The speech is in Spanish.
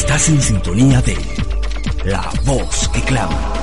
Estás en sintonía de La Voz que Clama.